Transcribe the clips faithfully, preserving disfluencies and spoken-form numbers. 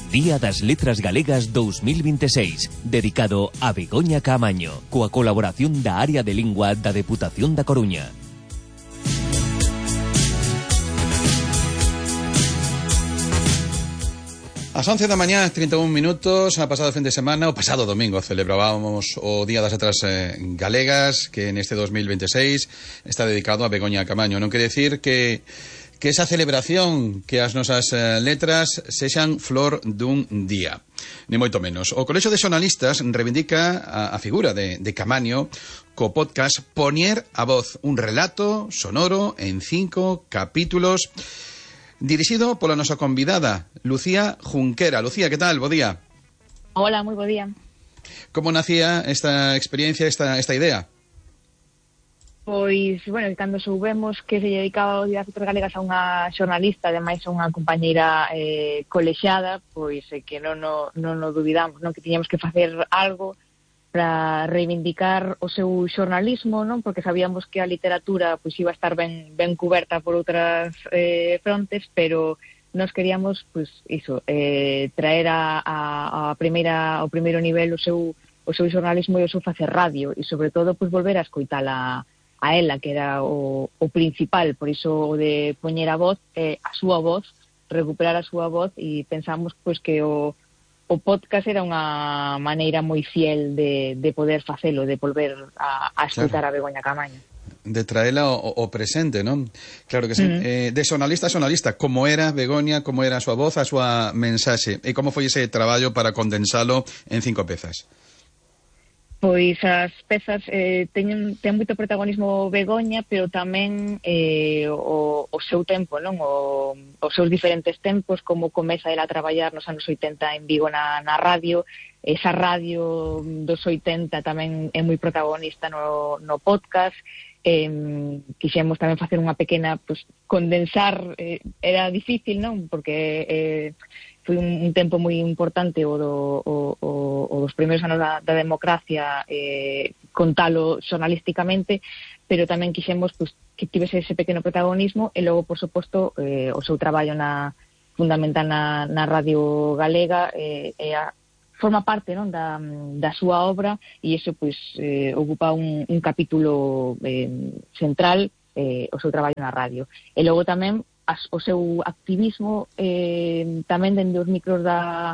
Día das Letras Galegas dos mil veintiséis, dedicado a Begoña Caamaño, coa colaboración da Área de Lingua da Deputación da Coruña. As once da mañá, trinta e un minutos, a pasado fin de semana, o pasado domingo, celebrábamos o Día das Letras eh, Galegas, que neste dos mil veintiséis está dedicado a Begoña Caamaño. Non quere decir que, que esa celebración, que as nosas eh, letras sexan flor dun día, ni moito menos. O Colexio de Xornalistas reivindica a, a figura de, de Caamaño co podcast Poñer a Voz, un relato sonoro en cinco capítulos, dirixido pola nosa convidada, Lucía Junquera. Lucía, que tal? Bo día. Hola, moi bo día. Como nacía esta experiencia, esta, esta idea? Pois, bueno, cando soubemos que se dedicaba o Día das Letras Galegas a unha xornalista, ademais a unha compañeira eh, colexiada, pois eh, que non, no, non no dubidamos, non, que tiñamos que facer algo para reivindicar o seu xornalismo, non? Porque sabíamos que a literatura pois iba a estar ben ben cuberta por outras eh, frontes, pero nós queríamos pois iso, eh, traer a, a, a primeira ao primeiro nivel o seu o seu xornalismo e o seu facer radio, e sobre todo pois volver a escoitala a ela, que era o, o principal. Por iso o de poñer a voz, eh, a súa voz, recuperar a súa voz, e pensamos pois que o O podcast era unha maneira moi fiel de, de poder facelo, de volver a, a escutar, claro, a Begoña Caamaño. De traela o, o presente, non? Claro que sí. Uh-huh. Eh, de xornalista a xornalista, como era Begoña, como era a súa voz, a súa mensaxe, e como foi ese traballo para condensalo en cinco pezas? Pois as pezas eh, teñen, ten moito protagonismo Begoña, pero tamén eh, o, o seu tempo, non? O, os seus diferentes tempos, como comeza ela a traballar nos anos oitenta en Vigo na, na radio. Esa radio dos oitenta tamén é moi protagonista no, no podcast. Eh, quixemos tamén facer unha pequena, pues, condensar, eh, era difícil, non? Porque eh, foi un, un tempo moi importante o, do, o, o, o dos primeiros anos da, da democracia, eh, contalo xornalísticamente, pero tamén quixemos pues, que tivese ese pequeno protagonismo, e logo, por suposto, eh, o seu traballo na, fundamental na, na Radio Galega, eh, e a, forma parte, non, da, da súa obra, e iso pois, eh, ocupa un, un capítulo eh, central, eh, o seu traballo na radio. E logo tamén as, o seu activismo eh, tamén dende os micros da,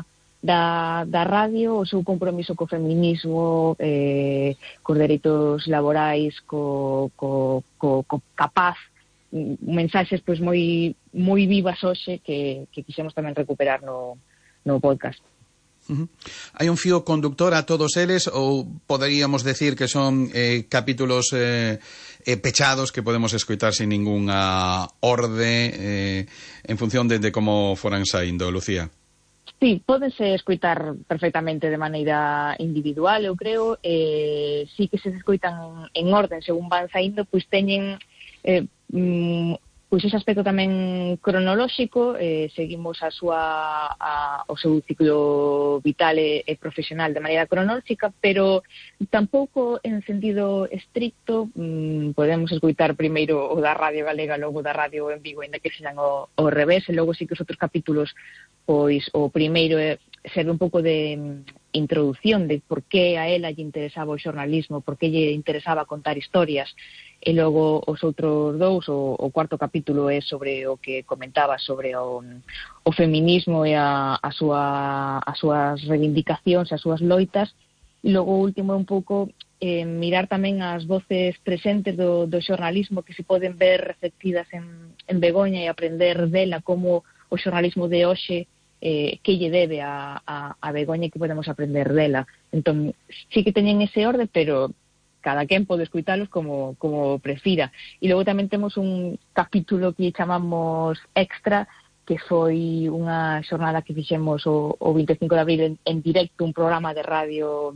da, da radio, o seu compromiso co feminismo, eh, cos dereitos laborais, co, co, co, co capaz, mensaxes pois moi moi vivas hoxe que, que quixemos tamén recuperar no, no podcast. Uh-huh. Hai un fío conductor a todos eles, ou poderíamos decir que son eh, capítulos eh, eh, pechados que podemos escoitar sin ninguna orde eh, en función de, de como foran saindo, Lucía? Sí, pódense escoitar perfectamente de maneira individual, eu creo. Eh, sí que se escoitan en orden según van saindo, pois teñen eh, mm, pois ese aspecto tamén cronolóxico, eh, seguimos a súa a, o seu ciclo vital e, e profesional de maneira cronolóxica, pero tampouco en sentido estricto. mm, podemos escoitar primeiro o da Radio Galega, logo da Radio en Vigo, ainda que sean o, o revés, e logo sí que os outros capítulos, pois o primeiro é serve un pouco de mm, introducción de por que a ela lle interesaba o xornalismo, por que lle interesaba contar historias. E logo os outros dous, o, o cuarto capítulo é sobre o que comentaba, sobre o, o feminismo e a, a súa, as súas reivindicacións, as súas loitas. E logo o último é un pouco eh, mirar tamén as voces presentes do, do xornalismo que se poden ver reflectidas en, en Begoña, e aprender dela como o xornalismo de hoxe eh, que lle debe a, a, a Begoña, e que podemos aprender dela. Entón, sí que teñen ese orde, pero cada quen pode escuitalos como, como prefira. E logo tamén temos un capítulo que chamamos Extra, que foi unha xornada que fixemos o, o vinte e cinco de abril en, en directo, un programa de radio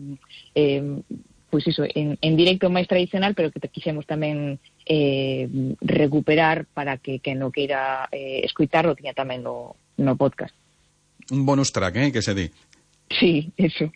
eh, pois iso, en, en directo máis tradicional, pero que quixemos tamén eh, recuperar para que quen non queira eh, escuitarlo tiña tamén no, no podcast. Un bonus track, eh, que se di. Sí, eso.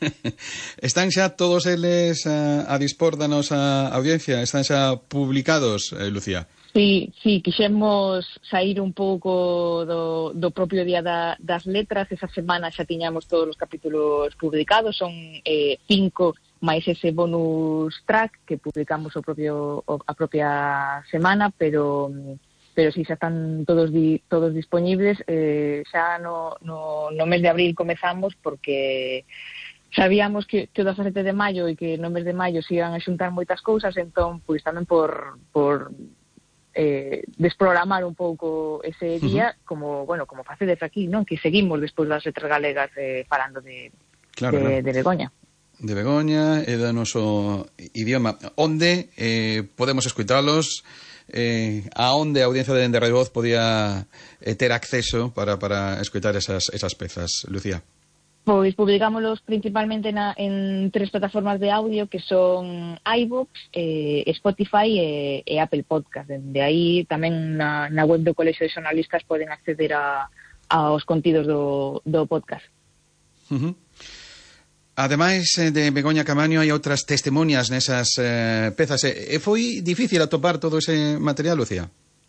Están xa todos eles a, a dispor da nosa audiencia? Están xa publicados, eh, Lucía? Sí, sí, quixemos sair un pouco do, do propio Día da, das Letras. Esa semana xa tiñamos todos os capítulos publicados, son eh, cinco máis ese bonus track que publicamos o propio o, a propia semana, pero pero si xa están todos di, todos dispoñibles. Eh, xa no, no, no mes de abril comezamos porque sabíamos que, que o dezasete de maio e que no mes de maio se iban a xuntar moitas cousas, entón, pois tamén por, por eh, desprogramar un pouco ese día, uh-huh. como, bueno, como facedes aquí, non? Que seguimos despois das letras galegas eh, falando de, claro, de, claro. de Begoña. De Begoña e do noso idioma. Onde eh, podemos escuitalos? Eh, a onde a audiencia de, de Radio Voz podía eh, ter acceso para, para escutar esas, esas pezas, Lucía? Pois publicámoslos principalmente na, en tres plataformas de audio que son iVoox, eh, Spotify e, e Apple Podcast. De aí tamén na, na web do Colexio de Xornalistas poden acceder a, aos contidos do, do podcast. Uh-huh. Ademais de Begoña Caamaño hai outras testimonias nesas eh, pezas. E, e foi difícil atopar todo ese material, Lucía?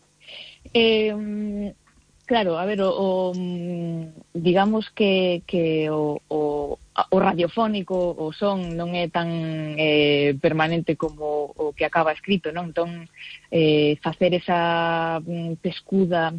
Eh... Claro, a ver, o, o digamos que, que o, o, o radiofónico, o son, non é tan eh, permanente como o que acaba escrito, non? Entón, eh, facer esa pescuda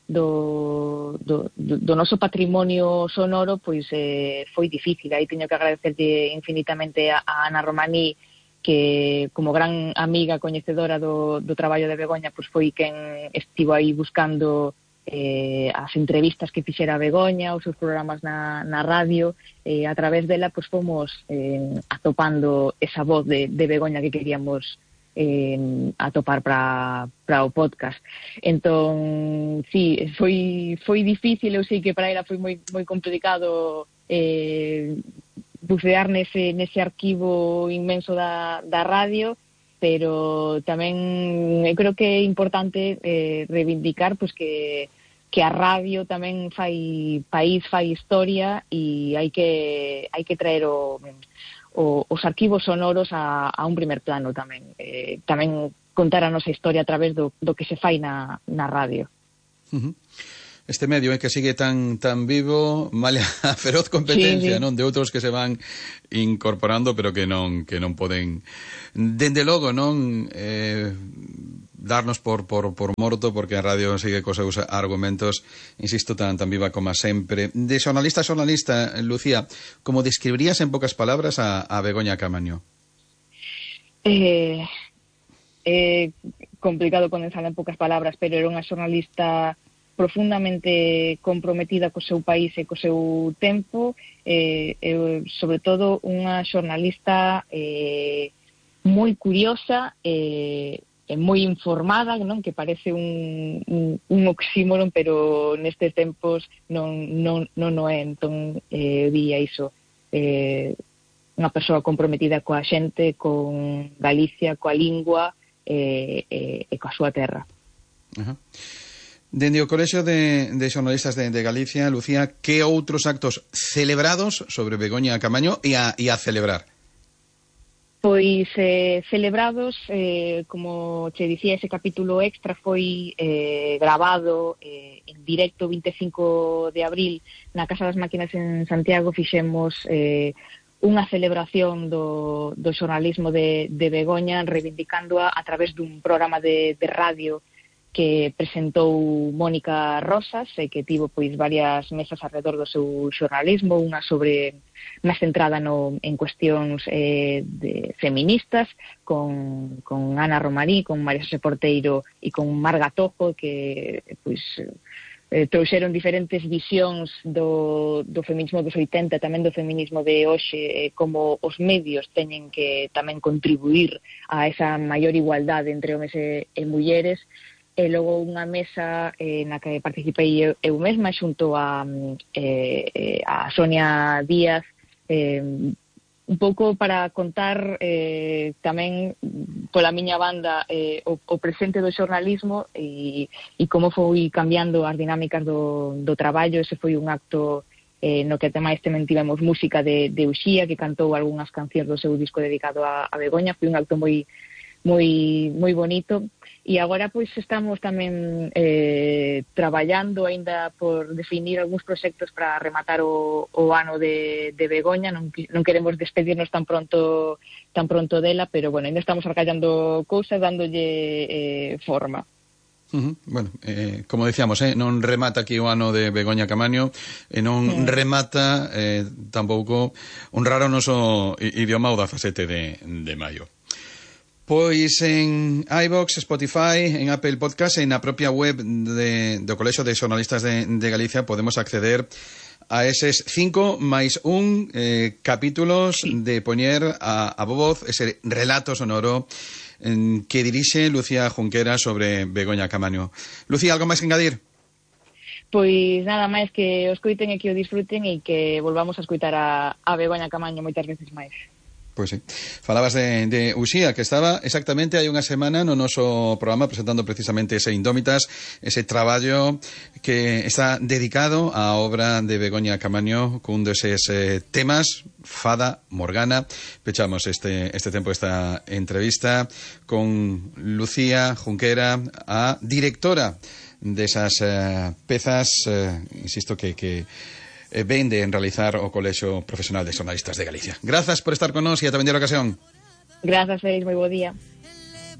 do, do, do noso patrimonio sonoro, pois eh, foi difícil. Aí teño que agradecerlle infinitamente a, a Ana Romaní, que como gran amiga coñecedora do, do traballo de Begoña, pois foi quen estivo aí buscando Eh, as entrevistas que fixera a Begoña, os seus programas na, na radio. Eh, a través dela pues, fomos eh, atopando esa voz de, de Begoña que queríamos eh, atopar para o podcast. Entón, sí, foi, foi difícil. Eu sei que para ela foi moi, moi complicado eh, bucear nese, nese arquivo inmenso da, da radio, pero tamén eu creo que é importante eh, reivindicar pues, que, que a radio tamén fai país, fai historia, e hai que hai que traer o, o, os arquivos sonoros a, a un primer plano tamén. Eh, tamén contar a nosa historia a través do, do que se fai na, na radio. Uh-huh. Este medio é eh, que sigue tan tan vivo, mala a feroz competencia, sí, sí. non, de outros que se van incorporando, pero que non que non poden, dende logo, non eh, darnos por, por, por morto, porque a radio sigue cos seus argumentos, insisto, tan tan viva como sempre. De xornalista a xornalista, Lucía, como describirías en pocas palabras a, a Begoña Caamaño? Eh, eh, complicado condensar en pocas palabras, pero era unha xornalista profundamente comprometida co seu país e co seu tempo, eh, eh, sobre todo unha xornalista eh, moi curiosa e eh, moi informada, non? Que parece un, un, un oxímoron, pero nestes tempos non, non, non o é. Entón, eh, vía iso, eh, unha persoa comprometida coa xente, con Galicia, coa lingua e, e, e coa súa terra. Ajá. Dende o Colexio de, de Xornalistas de, de Galicia, Lucía, que outros actos celebrados sobre Begoña Caamaño e a, e a celebrar? Pois eh, celebrados, eh, como che dicía, ese capítulo extra foi eh, grabado eh, en directo vinte e cinco de abril na Casa das Máquinas en Santiago. Fixemos eh, unha celebración do, do xornalismo de, de Begoña, reivindicándoa a través dun programa de, de radio que presentou Mónica Rosas e que tivo pois varias mesas alrededor do seu xornalismo, unha sobre máis centrada no, en cuestións eh, de feministas, con, con Ana Romaní, con María Xosé Porteiro e con Marga Tojo, que pois eh, trouxeron diferentes visións do, do feminismo dos oitenta, tamén do feminismo de hoxe, eh, como os medios teñen que tamén contribuir a esa maior igualdade entre homes e, e mulleres. E logo unha mesa eh, na que participei eu, eu mesma xunto a, eh, a Sonia Díaz, eh, un pouco para contar eh, tamén pola miña banda eh, o, o presente do xornalismo e, e como foi cambiando as dinámicas do, do traballo. Ese foi un acto eh, no que ademais tamén tivemos música de, de Uxía, que cantou algunhas cancións do seu disco dedicado a, a Begoña. Foi un acto moi moi moi bonito. E agora pois estamos tamén eh, traballando aínda por definir algúns proxectos para rematar o, o ano de, de Begoña. Non, non queremos despedirnos tan pronto tan pronto dela, pero bueno, aínda estamos arcallando cousas, dándolle eh, forma. Uh-huh. Bueno, eh, como decíamos, eh, non remata aquí o ano de Begoña Caamaño e non mm. remata eh, tampouco honrar o noso idioma o dezasete de, de maio. Pois en iVox, Spotify, en Apple Podcast e na propia web de, do Colexio de Xornalistas de, de Galicia podemos acceder a eses cinco máis un eh, capítulos de poñer a, a voz ese relato sonoro en, que dirixe Lucía Junquera sobre Begoña Caamaño. Lucía, algo máis que engadir? Pois nada máis que o escoiten e que o disfruten e que volvamos a escoitar a, a Begoña Caamaño moitas veces máis. Pois sí. Falabas de, de Uxía, que estaba exactamente hai unha semana no noso programa presentando precisamente ese Indómitas, ese traballo que está dedicado á obra de Begoña Caamaño cun deses eh, temas, Fada Morgana. Pechamos este, este tempo, esta entrevista con Lucía Junquera, a directora desas eh, pezas, eh, insisto que... que Eh, ven de realizar o Colexio Profesional de Xornalistas de Galicia. Grazas por estar con nós e ata vender a ocasión. Grazas, Félix, moi bo día.